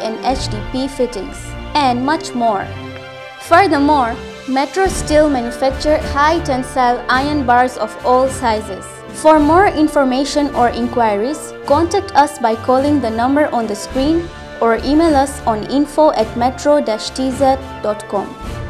and HDP fittings, and much more. Furthermore, Metro Steel manufactures high tensile iron bars of all sizes. For more information or inquiries, contact us by calling the number on the screen or email us on info@metro-tz.com.